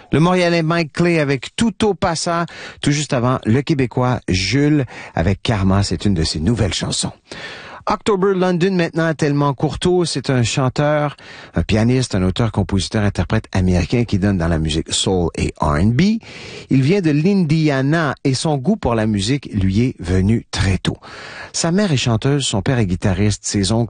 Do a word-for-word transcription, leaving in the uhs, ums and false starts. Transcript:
Le Montréalais Mike Clay avec Tout au Passa, tout juste avant le Québécois Jules avec Karma, c'est une de ses nouvelles chansons. October London maintenant, Tellement Courteau, c'est un chanteur, un pianiste, un auteur, compositeur, interprète américain qui donne dans la musique soul et R and B. Il vient de l'Indiana et son goût pour la musique lui est venu très tôt. Sa mère est chanteuse, son père est guitariste, ses oncles